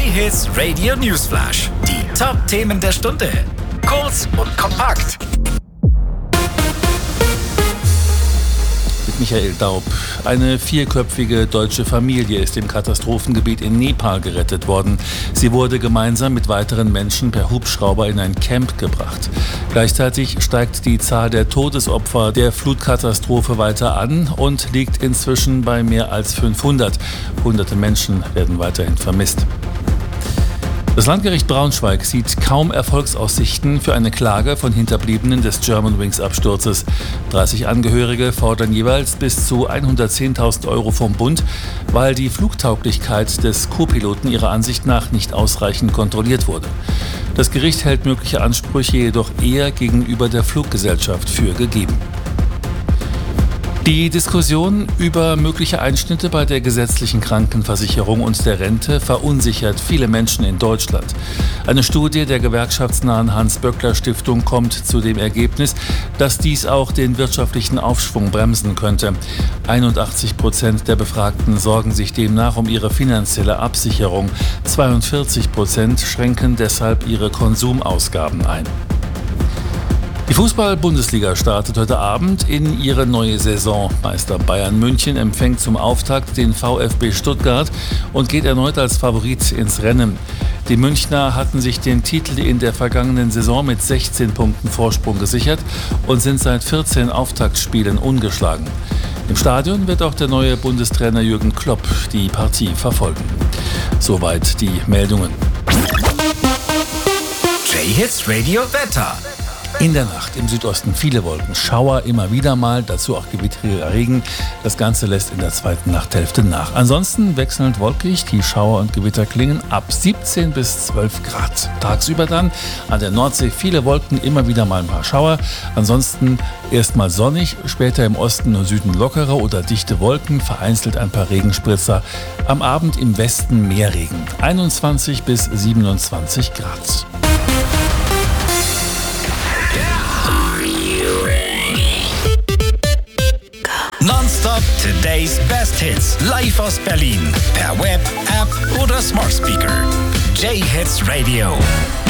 J-Hits Radio Newsflash. Die Top-Themen der Stunde. Kurz und kompakt. Mit Michael Daub. Eine 4-köpfige deutsche Familie ist im Katastrophengebiet in Nepal gerettet worden. Sie wurde gemeinsam mit weiteren Menschen per Hubschrauber in ein Camp gebracht. Gleichzeitig steigt die Zahl der Todesopfer der Flutkatastrophe weiter an und liegt inzwischen bei mehr als 500. Hunderte Menschen werden weiterhin vermisst. Das Landgericht Braunschweig sieht kaum Erfolgsaussichten für eine Klage von Hinterbliebenen des Germanwings-Absturzes. 30 Angehörige fordern jeweils bis zu 110.000 € vom Bund, weil die Flugtauglichkeit des Co-Piloten ihrer Ansicht nach nicht ausreichend kontrolliert wurde. Das Gericht hält mögliche Ansprüche jedoch eher gegenüber der Fluggesellschaft für gegeben. Die Diskussion über mögliche Einschnitte bei der gesetzlichen Krankenversicherung und der Rente verunsichert viele Menschen in Deutschland. Eine Studie der gewerkschaftsnahen Hans-Böckler-Stiftung kommt zu dem Ergebnis, dass dies auch den wirtschaftlichen Aufschwung bremsen könnte. 81% der Befragten sorgen sich demnach um ihre finanzielle Absicherung. 42% schränken deshalb ihre Konsumausgaben ein. Die Fußball-Bundesliga startet heute Abend in ihre neue Saison. Meister Bayern München empfängt zum Auftakt den VfB Stuttgart und geht erneut als Favorit ins Rennen. Die Münchner hatten sich den Titel in der vergangenen Saison mit 16 Punkten Vorsprung gesichert und sind seit 14 Auftaktspielen ungeschlagen. Im Stadion wird auch der neue Bundestrainer Jürgen Klopp die Partie verfolgen. Soweit die Meldungen. J-Hits Radio Wetter. In der Nacht im Südosten viele Wolken, Schauer immer wieder mal, dazu auch gewittriger Regen. Das Ganze lässt in der zweiten Nachthälfte nach. Ansonsten wechselnd wolkig, die Schauer und Gewitter klingen ab 17 bis 12 Grad. Tagsüber dann an der Nordsee viele Wolken, immer wieder mal ein paar Schauer. Ansonsten erstmal sonnig, später im Osten und Süden lockere oder dichte Wolken, vereinzelt ein paar Regenspritzer. Am Abend im Westen mehr Regen, 21 bis 27 Grad. Nonstop Today's Best Hits. Live aus Berlin. Per Web, App oder Smart Speaker. J-Hits Radio.